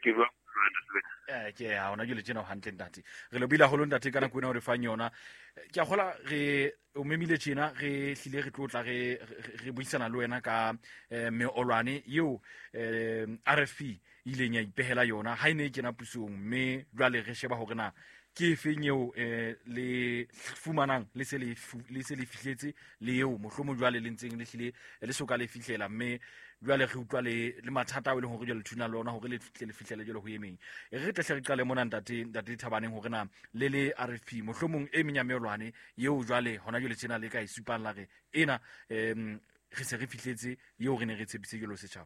ke ba ke a ona jule tsena hantle ntate re lo bila holong ntate kana kuena o re fang yona ke a gola re o memile tsena re hlile re tlotla re buisana le wena ka me olwane yo RFP ileng ya ipehela yona ha ine ke na pusong mme jwale re sheba hore na ke fenyeo le fumanang le se le fihletse le eo mohlomo jwale le ntseng le hlile le soka le fihlela mme jwale re utlwa le mathata a le hore jwale thuna lona hore le fihlele jwale ho emeng re tle re qale mona ntate Thabaneng hore na le RFP mohlomong e menya melwane eo jwale hona jwale tsena le ka e supang la re ena re se re fihletse eo re ne re tshepise jwalo setjhaba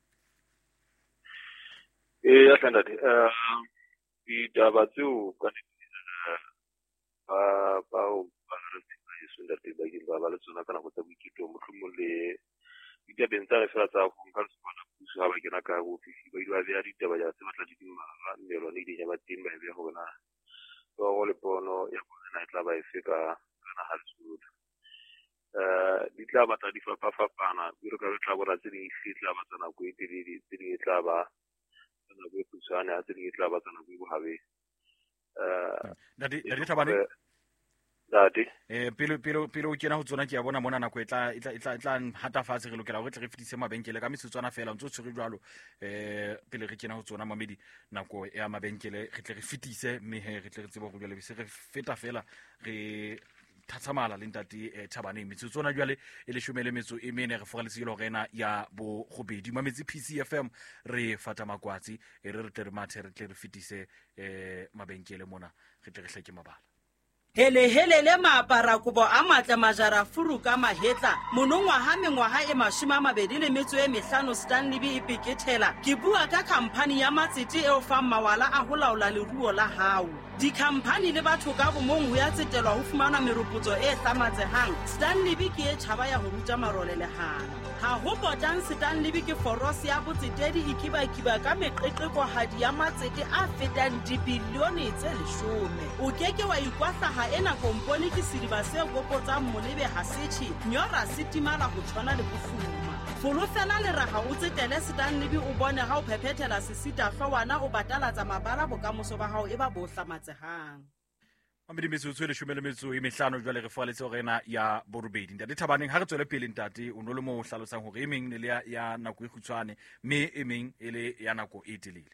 ya ntate ditaba tseo ka ba re tsena ntate ba ke ba le tsona kana go tsa boiketlo mohlomong le ditabeng tsa re fela tsa go nka tsona puso ha ba kena ka go fifi ba dira ya ditaba ya se batla di dimara mmelo ne di ya ba teng ba be go bona go le pono ya bona e tla ba efe kana ha tsutsa di tla batla di fapana di re ka re tla bona tse di fitla ba tsana go iteledi tse di tla ba tsana go putsana tse di tla ba tsana go bohabe dadi Thabaneng dadi pele o kena ho tsona ke ya bona mona nako e tla hata fatshe re lokela hore tle re fitise mabenkele ka metsotswana fela ntse o tshwere jwalo pele re kena ho tsona mamedi nako ya mabenkele re tle re fitise mme re tle re tsebe go jwale se re feta fela re thatsamala le ntate Thabaneng metsotswana jwale e le shumele metso e mene re fogaletse le hore ena ya bo gobedi mametsi PC FM re fata makwatsi re tle re mathe re tle re fitise mabenkele mona re tle re hleke mabala Hele maapara kobo a matla majara furu ka mahetla monongwaha mengwaha e 25 Stanley B ipekethela ke bua ka khamphani ya matsete e o fang mawala a ho laola leruo la hao dikhamphani le batho ka bomong ho ya tsetelwa ho fumana meropotso e hlamatsehang Stanley B ke e tjhaba ya ho ruta marole le hana ha ho potang Stanley B ke foros ya botsetedi ikiba ka meqeqekohadi ya matsete a fetang dibilione tse 10 o keke wa ikwahla ena komponi ke sidiba se gopotsang molebe ha setjhi nyora sitimala ho tshwana le bofuma folofela le raga o tsetele Stanley B o bone ha o phephetela sesita hlwana o batalatsa mabala bokamoso ba hao e ba bo hlamatsehang Mamedi metsotso e 15 jwale re fogaletse hore ena ya borobedi ntate Thabaneng ha re tswele pele ntate o no le mo hlalosang hore e meng ne le ya nako e khutshwane mme e meng e le ya nako e telele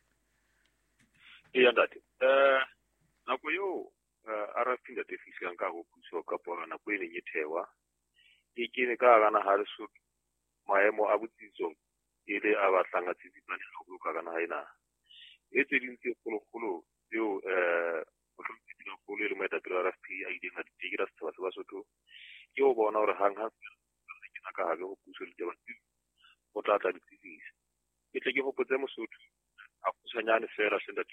ya ntate nako yo RFP ntate fihlang ka go puso ka pona nako e neng e thewa e kene ka gana ha re so maemo a botsitso e le a batlang a tsitsipane go ka gana haina e tse dintse kgolo yo mohlomong go le mo eta tira RFP a ideng a digira se ba sotho ke o bona hore hang ke ka ha go puso le taba o tla tla ditsisi ke tle ke hopotse mosotho a kusanyane fela senda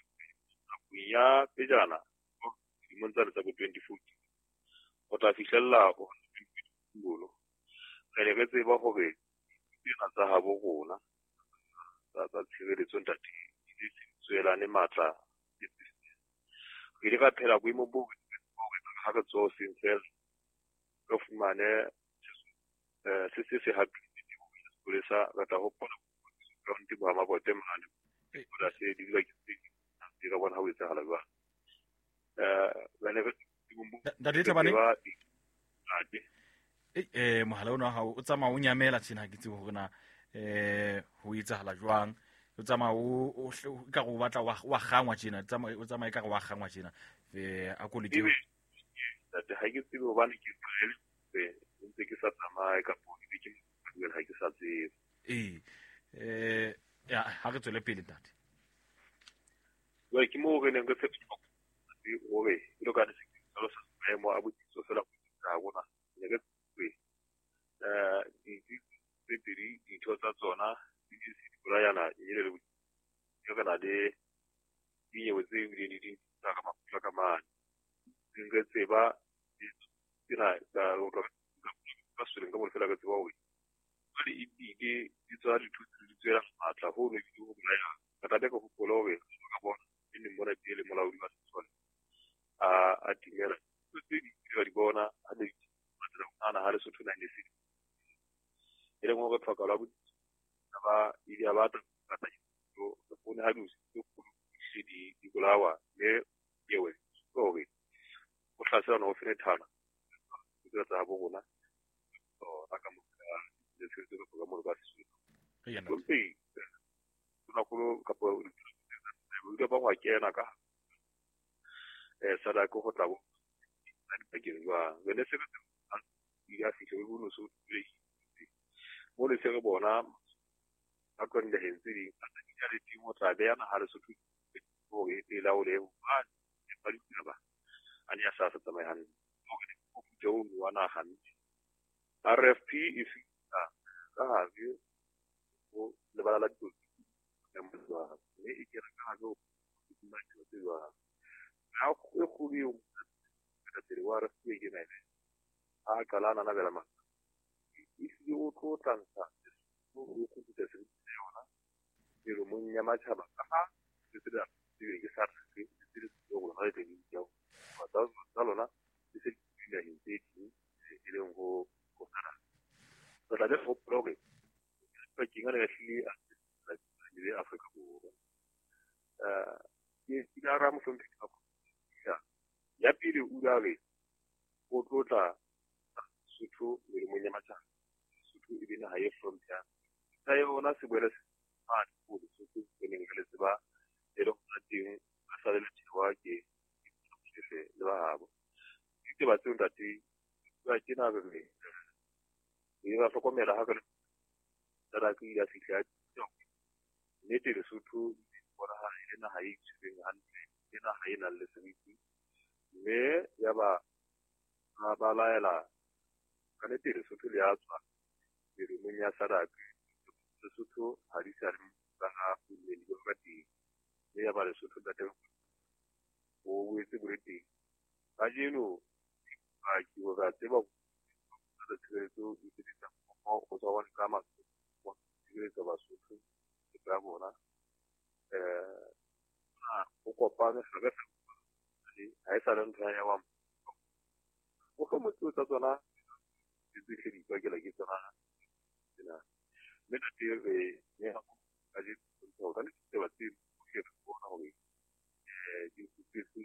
ya pejana montsha le tsa go 2014 o tla fihlella go bolo re le tseba go be tsena tsa ha bo rona tsa tshireletso ntate di tswela ne matla ke le ka phela boimo bo ha ka tso sincere go fumane se happy le sa ga ta ho pona go ntse ba mabote mane go da se di ba ke di ga bona ha o etsa hala ba ntate Thabaneng mohala ona ha o tsamaya o nyamela tsena ke tsebo hore na ho etsahala jwang o tsamaya o ka go batla wa gangwa tsena o tsamaya ka go wa gangwa tsena a ko le teng ntate ha ke tsebe bana ke tsele ntse ke sa tsamaya ka pone ke mo ha ke sa tsebe ya ha re tswele pele ntate wa ke mo re neng ke tsetse owe ilo ka se solo sa mo abutso fela ka bona ne ke di tshotsa tsona di burayana ile le yo kana de di ye wetse di ka mafutla ka mane dinga tseba dina da ro ka sule nga mo fela ka tseba o di di tswa di thusi di tsela matla ho ne di go buraya ka tabe go polowe ka bona ni mona pele mola o di ba tsona a tingela di bona a di ana ha le sotho na ne se ile mo go tlhoka la ba ile ba ta ka go ne ha di bolawa le yewe gore o tlhasela no fene thana ke tsa bo bona aka mo le tshwetso ka mo ba se mpe tona go ka po ke ba wa kena ka sada go tla bo ke ba le se ya fihle go no so mo le se bona a kon le hentsi di ya le timo tla be yana ha le so go e la o le ba ba di ba ani ya sa tsamaya han go jo wana han RFP if ka ha go le bala la tu ya mo ne e ke ka go ma ke tse wa a go di o ka tse wa RFP ke na a kala na bela ma if you go tanta go go tse se yona pero mo nya ma tshaba ka ha tse da ke sa ke tse go ha ke di yo ba da lona tse ke ya hintse ke le go go sana la de go proge pa kinga le hli a le Afrika go ke ina ra mo fombe ka ya pele o dare go tlotla Sotho le mo nya matha Sotho e bina ha ye from ya ta yona se boela a go Sotho ke ne ke le tseba e lo ka ting a sa le tshwa ke le ba habo ke ba tsunda ti ba ke na be e ba hlokomela ha ka tsara ke ya fihla ne te le Sotho bona ha ena ha e tsweng hantle ena ha ena le sebiti me ya ba laela ka ne te le Sotho le a tswa le mo nya sara ke Sotho ha di sa re ba ha le di ba di le ya ba le Sotho da te o we se bureti ba jeno a ki wa ga te ba da tseretso e di tsa o tswa wa ka ma o tseretso ba Sotho ke ba bona o kopane ga ga ha e sa le ntho ya wa o go mo tsa tsona di tlhedi ka ke la ke tsona dina me na te re ne ha ka di go ka le ba tse ke re bona ho di tse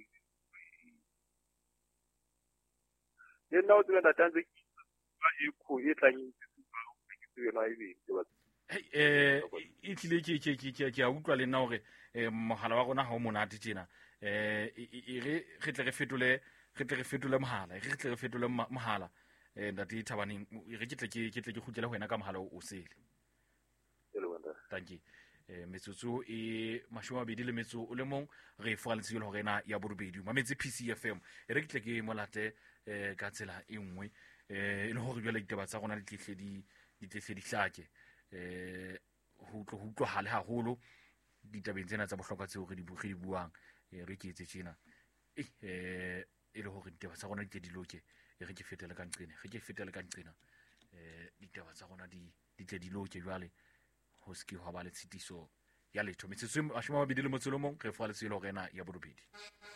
le nna o tsena da tantse ba e go e tlang ke tswe na e di ba e tlile ke a utlwa le nna gore mogala wa rona ha o monate tjena re tle re fetole mohala re tle re fetole mohala ndati Thabaneng re ke tle ke khutlela ho wena ka mohala o sele thank you metsotso e 20 le metso o le mong re foga letsilo hore na ya borobedi mametse PCFM re ke tle ke molate ka tsela e nngwe e le hore jwale ditaba tsa rona di hlake ho utlwa hale haholo ditabeng tsena tsa bohlokwa tseo re di buang re ke etse tjena e le hore ditaba tsa rona di loke re ke fetele ka nqena ditaba tsa rona di tle di loke jwale ho ski ho ba le tshitiso ya letho metsotso 20 le motso le mong re fa le selo rena ya borobedi